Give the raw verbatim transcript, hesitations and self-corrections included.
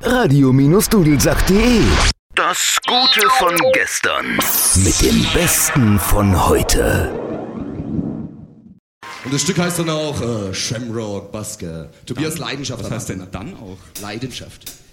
radio-dudelsack punkt de. Das Gute von gestern mit dem Besten von heute. Und das Stück heißt dann auch äh, Shamrock Basker. Tobias Leidenschaft. Was heißt denn dann auch? Leidenschaft.